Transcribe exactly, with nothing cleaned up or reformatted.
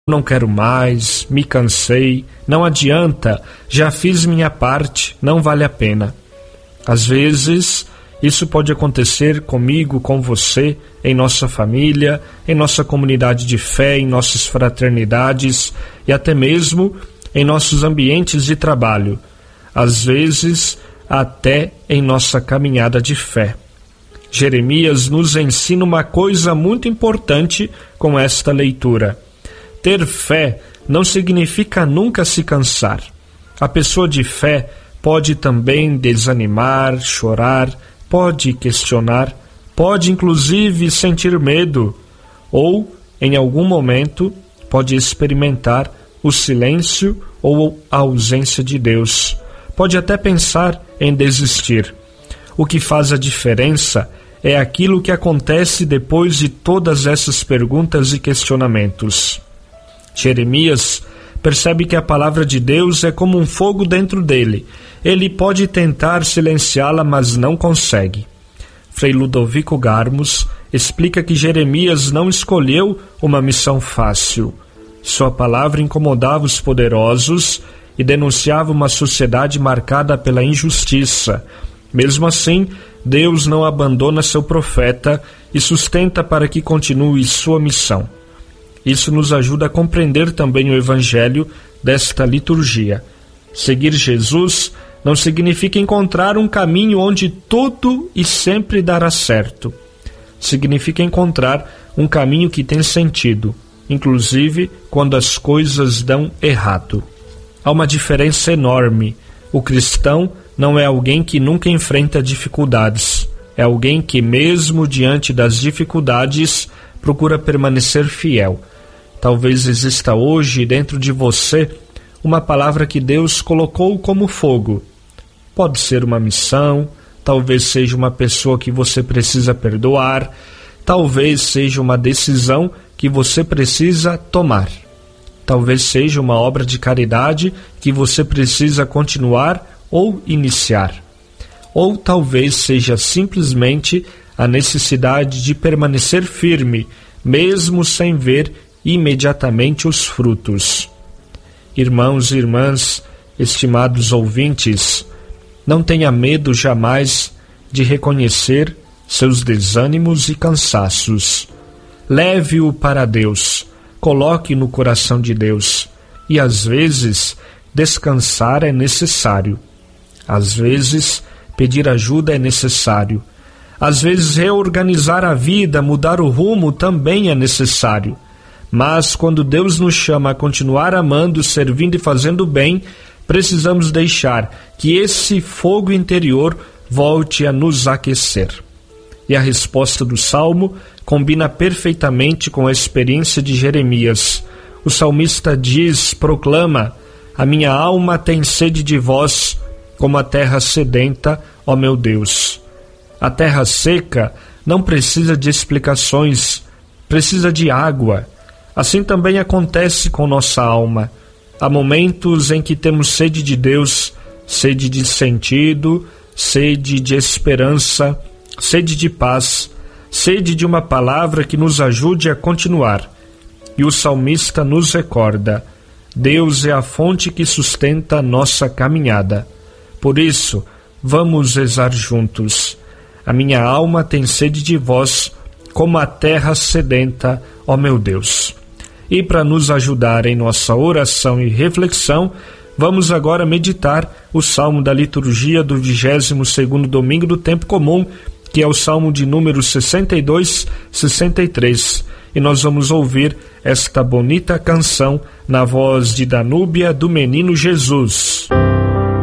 não quero mais, me cansei, não adianta, já fiz minha parte, não vale a pena. Às vezes, isso pode acontecer comigo, com você, em nossa família, em nossa comunidade de fé, em nossas fraternidades e até mesmo em nossos ambientes de trabalho. Às vezes, até em nossa caminhada de fé. Jeremias nos ensina uma coisa muito importante com esta leitura. Ter fé não significa nunca se cansar. A pessoa de fé pode também desanimar, chorar, pode questionar, pode inclusive sentir medo, ou, em algum momento, pode experimentar o silêncio ou a ausência de Deus. Pode até pensar em desistir. O que faz a diferença é aquilo que acontece depois de todas essas perguntas e questionamentos. Jeremias percebe que a palavra de Deus é como um fogo dentro dele. Ele pode tentar silenciá-la, mas não consegue. Frei Ludovico Garmos explica que Jeremias não escolheu uma missão fácil. Sua palavra incomodava os poderosos e denunciava uma sociedade marcada pela injustiça. Mesmo assim, Deus não abandona seu profeta e sustenta para que continue sua missão. Isso nos ajuda a compreender também o evangelho desta liturgia. Seguir Jesus não significa encontrar um caminho onde tudo e sempre dará certo. Significa encontrar um caminho que tem sentido, inclusive quando as coisas dão errado. Há uma diferença enorme. O cristão não é alguém que nunca enfrenta dificuldades. É alguém que, mesmo diante das dificuldades, procura permanecer fiel. Talvez exista hoje dentro de você uma palavra que Deus colocou como fogo. Pode ser uma missão, talvez seja uma pessoa que você precisa perdoar, talvez seja uma decisão que você precisa tomar. Talvez seja uma obra de caridade que você precisa continuar ou iniciar. Ou talvez seja simplesmente a necessidade de permanecer firme, mesmo sem ver imediatamente os frutos. Irmãos e irmãs, estimados ouvintes, não tenha medo jamais de reconhecer seus desânimos e cansaços. Leve-o para Deus, coloque no coração de Deus. E às vezes, descansar é necessário. Às vezes, pedir ajuda é necessário. Às vezes, reorganizar a vida, mudar o rumo também é necessário. Mas quando Deus nos chama a continuar amando, servindo e fazendo bem, precisamos deixar que esse fogo interior volte a nos aquecer. E a resposta do Salmo combina perfeitamente com a experiência de Jeremias. O salmista diz, proclama: a minha alma tem sede de vós, como a terra sedenta, ó meu Deus. A terra seca não precisa de explicações, precisa de água. Assim também acontece com nossa alma. Há momentos em que temos sede de Deus, sede de sentido, sede de esperança, sede de paz, sede de uma palavra que nos ajude a continuar. E o salmista nos recorda: Deus é a fonte que sustenta a nossa caminhada. Por isso, vamos rezar juntos. A minha alma tem sede de vós, como a terra sedenta, ó meu Deus. E para nos ajudar em nossa oração e reflexão, vamos agora meditar o Salmo da liturgia do vigésimo segundo domingo do tempo comum, que é o Salmo de número sessenta e dois, sessenta e três. E nós vamos ouvir esta bonita canção na voz de Danúbia do Menino Jesus.